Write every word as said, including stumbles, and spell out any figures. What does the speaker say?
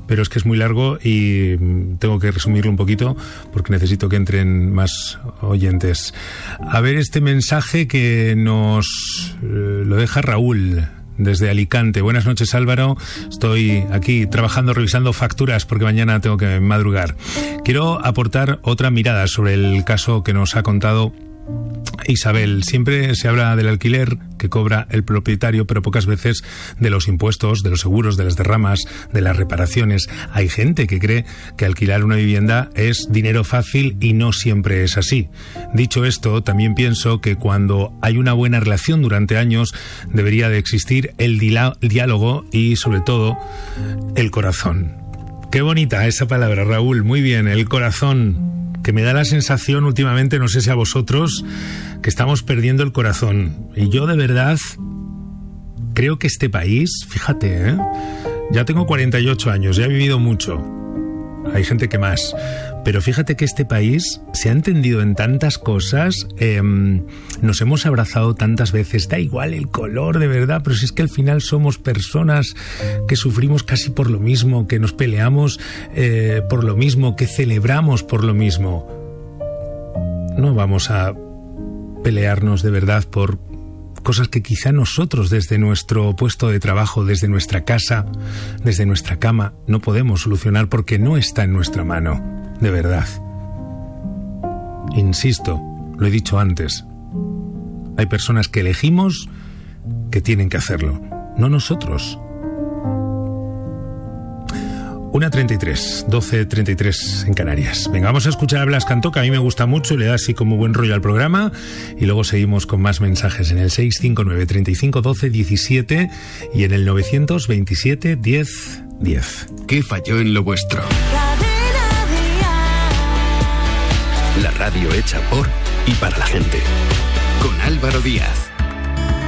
pero es que es muy largo y tengo que resumirlo un poquito porque necesito que entren más oyentes. A ver este mensaje que nos eh, lo deja Raúl desde Alicante. Buenas noches, Álvaro. Estoy aquí trabajando, revisando facturas porque mañana tengo que madrugar. Quiero aportar otra mirada sobre el caso que nos ha contado Isabel. Siempre se habla del alquiler que cobra el propietario, pero pocas veces de los impuestos, de los seguros, de las derramas, de las reparaciones. Hay gente que cree que alquilar una vivienda es dinero fácil y no siempre es así. Dicho esto, también pienso que cuando hay una buena relación durante años debería de existir el diálogo y, sobre todo, el corazón. Qué bonita esa palabra, Raúl. Muy bien, el corazón. Que me da la sensación últimamente, no sé si a vosotros, que estamos perdiendo el corazón. Y yo de verdad creo que este país, fíjate, ¿eh? Ya tengo cuarenta y ocho años, ya he vivido mucho. Hay gente que más. Pero fíjate que este país se ha entendido en tantas cosas, eh, nos hemos abrazado tantas veces, da igual el color de verdad, pero si es que al final somos personas que sufrimos casi por lo mismo, que nos peleamos eh, por lo mismo, que celebramos por lo mismo. No vamos a pelearnos de verdad por cosas que quizá nosotros desde nuestro puesto de trabajo, desde nuestra casa, desde nuestra cama, no podemos solucionar porque no está en nuestra mano. De verdad. Insisto, lo he dicho antes. Hay personas que elegimos que tienen que hacerlo, no nosotros. una treinta y tres, doce treinta y tres en Canarias. Venga, vamos a escuchar a Blas Cantó, que a mí me gusta mucho y le da así como buen rollo al programa. Y luego seguimos con más mensajes en el seis cinco nueve, treinta y cinco, doce, diecisiete y en el novecientos veintisiete, diez, diez. ¿Qué falló en lo vuestro? La radio hecha por y para la gente. Con Álvaro Díaz.